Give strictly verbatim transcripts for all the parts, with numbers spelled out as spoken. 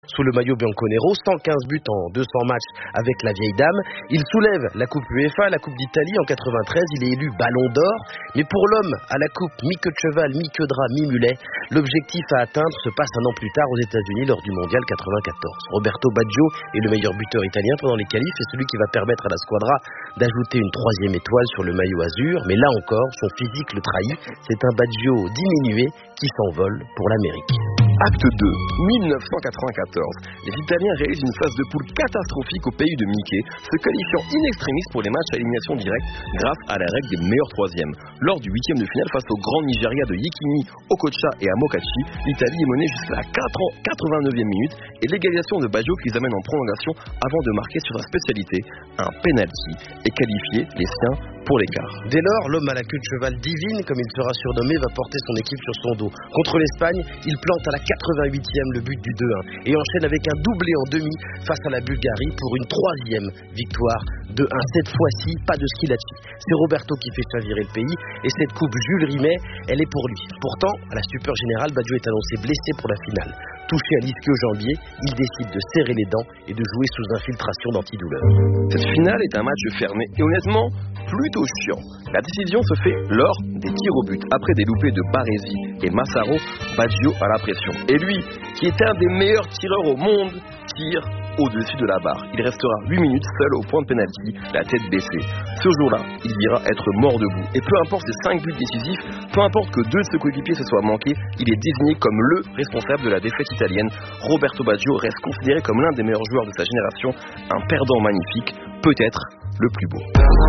Sous le maillot bianconero, cent quinze buts en deux cents matchs avec la vieille dame. Il soulève la Coupe UEFA, la Coupe d'Italie en quatre-vingt-treize. Il est élu Ballon d'Or. Mais pour l'homme à la coupe, mi-queue de cheval, mi-queue de rat, mi-mulet, l'objectif à atteindre se passe un an plus tard aux États-Unis lors du Mondial quatre-vingt-quatorze. Roberto Baggio est le meilleur buteur italien pendant les qualifs et celui qui va permettre à la squadra d'ajouter une troisième étoile sur le maillot azur. Mais là encore, son physique le trahit. C'est un Baggio diminué qui s'envole pour l'Amérique. Acte deux, mille neuf cent quatre-vingt-quatorze. Les Italiens réalisent une phase de poule catastrophique au pays de Mickey, se qualifiant in extremis pour les matchs à élimination directe grâce à la règle des meilleurs troisièmes. Lors du huitième de finale face au grand Nigeria de Yekini, Okocha et Amokachi, l'Italie est menée jusqu'à la quatre-vingt-neuvième minute et l'égalisation de Baggio qui les amène en prolongation avant de marquer sur sa spécialité, un penalty, et qualifier les siens pour l'écart. Dès lors, l'homme à la queue de cheval divine, comme il sera surnommé, va porter son équipe sur son dos. Contre l'Espagne, il plante à la quatre-vingt-huitième le but du deux un et enchaîne avec un doublé en demi face à la Bulgarie pour une troisième victoire deux un. Cette fois-ci, pas de Schillaci. C'est Roberto qui fait chavirer le pays et cette coupe Jules Rimet, elle est pour lui. Pourtant, à la stupeur générale, Baggio est annoncé blessé pour la finale. Touché à l'ischio-jambier, il décide de serrer les dents et de jouer sous infiltration d'antidouleur. Cette finale est un match fermé et honnêtement plutôt chiant. La décision se fait lors des tirs au but. Après des loupés de Baresi et Massaro, Baggio a la pression. Et lui, qui était un des meilleurs tireurs au monde, tire au-dessus de la barre. Il restera huit minutes seul au point de pénalty, la tête baissée. Ce jour-là, il dira être mort debout. Et peu importe ses cinq buts décisifs, peu importe que deux de ses coéquipiers se soient manqués, il est désigné comme le responsable de la défaite italienne. Roberto Baggio reste considéré comme l'un des meilleurs joueurs de sa génération, un perdant magnifique, peut-être le plus beau.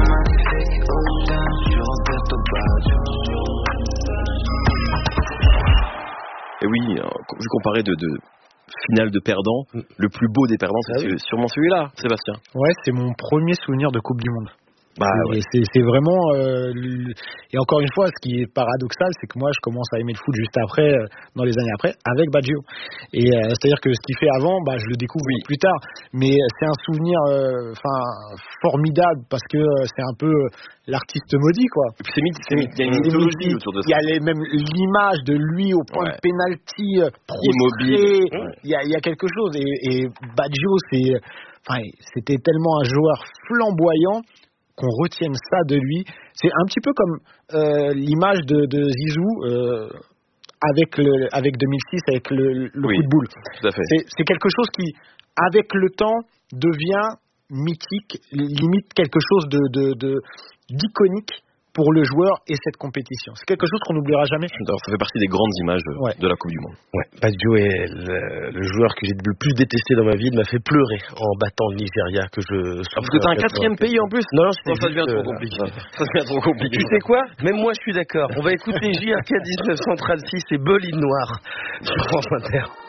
Et oui, vu qu'on parlait de, de finale de perdant, le plus beau des perdants, c'est ah oui. sûrement celui-là, Sébastien. Ouais, c'est mon premier souvenir de Coupe du Monde. Bah, c'est, ouais. c'est, c'est vraiment euh, et encore une fois, ce qui est paradoxal, c'est que moi je commence à aimer le foot juste après, euh, dans les années après, avec Baggio. Et euh, c'est-à-dire que ce qu'il fait avant, bah je le découvre oui. plus tard. Mais c'est un souvenir, enfin euh, formidable parce que euh, c'est un peu euh, l'artiste maudit, quoi. Et puis c'est mythe, c'est mythe. Il y a une mythologie autour de ça. Il y a les, même l'image de lui au point ouais. de pénalty, euh, immobile. Ouais. Il y a, il y a quelque chose. Et, et Baggio, c'est, enfin, c'était tellement un joueur flamboyant qu'on retienne ça de lui. C'est un petit peu comme euh, l'image de, de Zizou euh, avec, le, avec deux mille six, avec le, le oui, coup de boule. Tout à fait. C'est, c'est quelque chose qui, avec le temps, devient mythique, limite quelque chose de, de, de, d'iconique pour le joueur et cette compétition. C'est quelque chose qu'on n'oubliera jamais. Alors, ça fait partie des grandes images ouais. de la Coupe du Monde. Ouais. Baggio est le, le joueur que j'ai le plus détesté dans ma vie. Il m'a fait pleurer en battant le Nigeria. Que je, ah, parce que t'as un quatrième pays en plus. Non, non, non ça devient trop compliqué. Ça devient trop compliqué. Tu sais quoi? Même moi, je suis d'accord. On va écouter J R K dix-neuf cent trente-six et Bolide Noire sur France Inter.